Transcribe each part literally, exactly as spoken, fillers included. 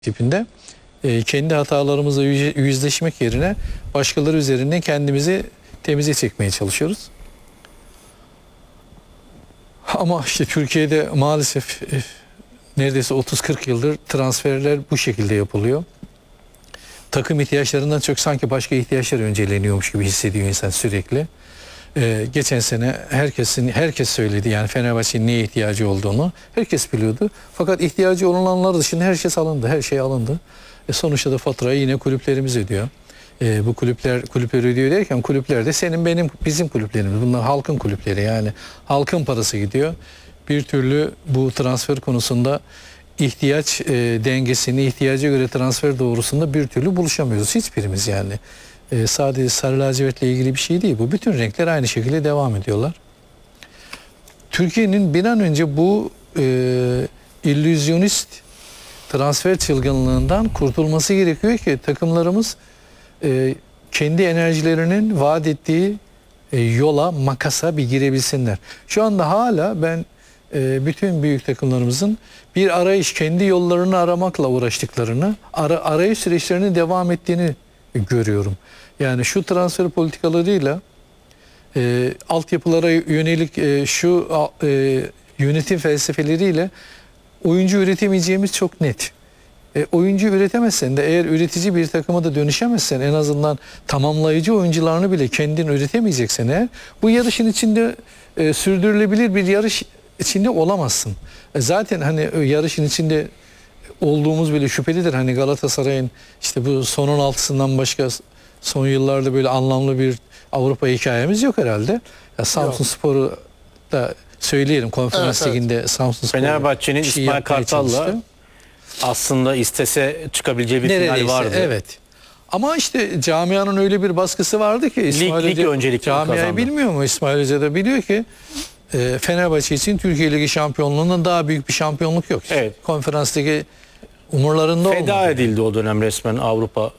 tipinde e, kendi hatalarımızla yüzleşmek yerine başkaları üzerinden kendimizi temize çekmeye çalışıyoruz. Ama işte Türkiye'de maalesef e, neredeyse otuz kırk yıldır transferler bu şekilde yapılıyor. Takım ihtiyaçlarından çok sanki başka ihtiyaçlar önceleniyormuş gibi hissediyor insan sürekli. Ee, geçen sene herkesin herkes söyledi yani Fenerbahçe'nin neye ihtiyacı olduğunu herkes biliyordu. Fakat ihtiyacı olanlar dışında her şey alındı, her şey alındı. E sonuçta da faturayı yine kulüplerimiz ödüyor. E, bu kulüpler kulüpler ödüyor derken kulüpler de senin benim bizim kulüplerimiz. Bunlar halkın kulüpleri yani halkın parası gidiyor. Bir türlü bu transfer konusunda ihtiyaç e, dengesini ihtiyaca göre transfer doğrusunda bir türlü buluşamıyoruz hiçbirimiz yani. E, sadece sarı lacivertle ilgili bir şey değil bu. Bütün renkler aynı şekilde devam ediyorlar. Türkiye'nin bir an önce bu e, illüzyonist transfer çılgınlığından kurtulması gerekiyor ki takımlarımız e, kendi enerjilerinin vaat ettiği e, yola, makasa bir girebilsinler. Şu anda hala ben e, bütün büyük takımlarımızın bir arayış, kendi yollarını aramakla uğraştıklarını, ara, arayış süreçlerinin devam ettiğini görüyorum. Yani şu transfer politikalarıyla e, altyapılara yönelik e, şu e, yönetim felsefeleriyle oyuncu üretemeyeceğimiz çok net. E, oyuncu üretemezsen de eğer üretici bir takıma da dönüşemezsen en azından tamamlayıcı oyuncularını bile kendin üretemeyeceksen eğer bu yarışın içinde e, sürdürülebilir bir yarış içinde olamazsın. E, zaten hani yarışın içinde olduğumuz bile şüphelidir. Hani Galatasaray'ın işte bu son on altısından başka son yıllarda böyle anlamlı bir Avrupa hikayemiz yok herhalde. Ya Samsun Spor'u da söyleyelim konferans evet, liginde evet. Samsun Spor'u Fenerbahçe'nin şey İsmail Kartal'la aslında istese çıkabileceği bir Neredeyse, final vardı. Evet. Ama işte camianın öyle bir baskısı vardı ki İsmail lig, lig Hoca camiayı bilmiyor mu? İsmail Hoca da biliyor ki e, Fenerbahçe için Türkiye Ligi şampiyonluğundan daha büyük bir şampiyonluk yok. Evet. Konferans ligi umurlarında olmadı. Feda edildi o dönem resmen Avrupa.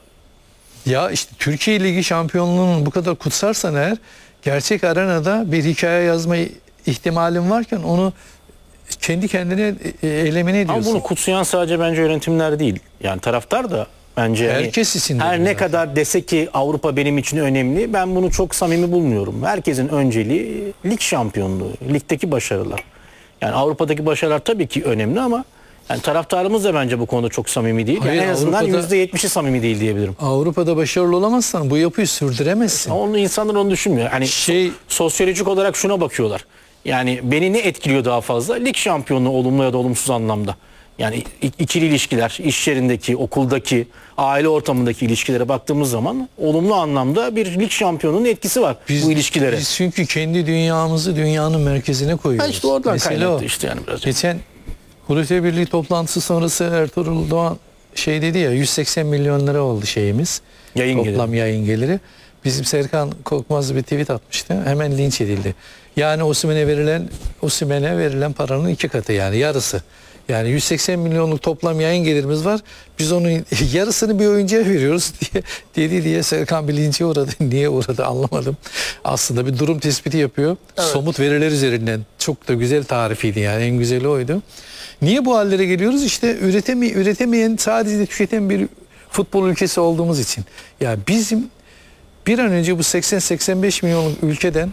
Ya işte Türkiye Ligi şampiyonluğunun bu kadar kutsarsan eğer gerçek arenada bir hikaye yazma ihtimalin varken onu kendi kendine elemine ediyorsun. Ama bunu kutsayan sadece bence yönetimler değil. Yani taraftar da bence herkes için her ne zaten. kadar dese ki Avrupa benim için önemli, ben bunu çok samimi bulmuyorum. Herkesin önceliği lig şampiyonluğu, ligdeki başarılar. Yani Avrupa'daki başarılar tabii ki önemli ama yani taraftarımız da bence bu konuda çok samimi değil. Hayır, yani en azından yüzde yetmişi samimi değil diyebilirim. Avrupa'da başarılı olamazsan bu yapıyı sürdüremezsin. Onu insanlar onu düşünmüyor. Hani şey, sosyolojik olarak şuna bakıyorlar. Yani beni ne etkiliyor daha fazla? Lig şampiyonluğu olumlu ya da olumsuz anlamda. Yani ikili ilişkiler, iş yerindeki, okuldaki, aile ortamındaki ilişkilere baktığımız zaman olumlu anlamda bir lig şampiyonunun etkisi var biz, bu ilişkilere. Biz çünkü kendi dünyamızı dünyanın merkezine koyuyoruz. Ha işte oradan Mesele kaynaklı o. işte yani biraz. Geçen Kulüpler Birliği toplantısı sonrası Ertuğrul Doğan şey dedi ya yüz seksen milyon lira oldu şeyimiz. Yayın toplam geliri. yayın geliri. Bizim Serkan Korkmaz bir tweet atmıştı. Hemen linç edildi. Yani Osimhen'e verilen Osimhen'e verilen paranın iki katı yani yarısı. Yani yüz seksen milyonluk toplam yayın gelirimiz var. Biz onun yarısını bir oyuncuya veriyoruz diye dedi diye Serkan bir linçe uğradı. Niye uğradı anlamadım. Aslında bir durum tespiti yapıyor. Evet. Somut veriler üzerinden. Çok da güzel tarifiydi yani en güzeli oydu. Niye bu hallere geliyoruz? İşte üreteme, üretemeyen sadece tüketen bir futbol ülkesi olduğumuz için. Ya bizim bir an önce bu seksen seksen beş milyonluk ülkeden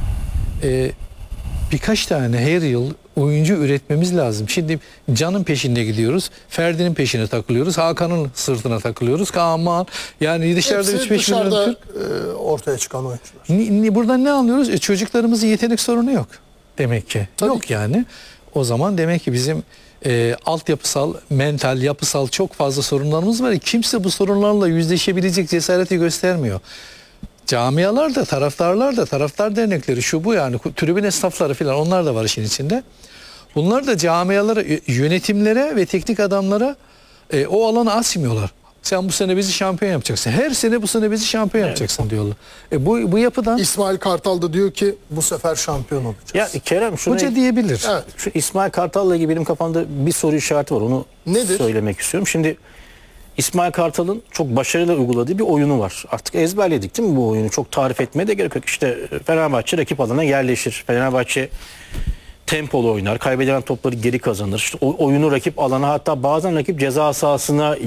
e, birkaç tane her yıl oyuncu üretmemiz lazım. Şimdi Can'ın peşinde gidiyoruz. Ferdi'nin peşine takılıyoruz. Hakan'ın sırtına takılıyoruz. Aman yani dışarıda üç beş milyon Türk e, ortaya çıkan oyuncular. Ni, ni, buradan ne anlıyoruz? E, çocuklarımızın yetenek sorunu yok. Demek ki. Tabii yok ki. Yani. O zaman demek ki bizim e, altyapısal, mental, yapısal çok fazla sorunlarımız var. Kimse bu sorunlarla yüzleşebilecek cesareti göstermiyor. Camialar da, taraftarlar da, taraftar dernekleri şu bu yani tribün esnafları falan onlar da var işin içinde. Bunlar da camialara, yönetimlere ve teknik adamlara e, o alanı açmıyorlar. Sen bu sene bizi şampiyon yapacaksın. Her sene bu sene bizi şampiyon evet. yapacaksın diyorlar. E bu bu yapıdan İsmail Kartal da diyor ki bu sefer şampiyon olacağız. Ya Kerem şunu hoca diyebilir. Evet. Şu İsmail Kartal'la ilgili benim kafamda bir soru işareti var. Onu Nedir? söylemek istiyorum. Şimdi İsmail Kartal'ın çok başarılı uyguladığı bir oyunu var. Artık ezberledik değil mi bu oyunu? Çok tarif etmeye de gerek yok. İşte Fenerbahçe rakip alana yerleşir. Fenerbahçe tempolu oynar. Kaybedilen topları geri kazanır. İşte o oyunu rakip alana, hatta bazen rakip ceza sahasına